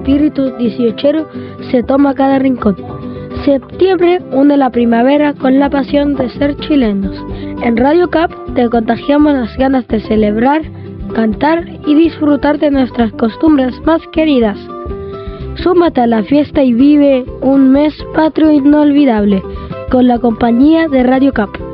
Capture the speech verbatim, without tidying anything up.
espíritu dieciochero se toma cada rincón. Septiembre une la primavera con la pasión de ser chilenos. En Radio Cap te contagiamos las ganas de celebrar, cantar y disfrutar de nuestras costumbres más queridas. Súmate a la fiesta y vive un mes patrio inolvidable con la compañía de Radio Cap.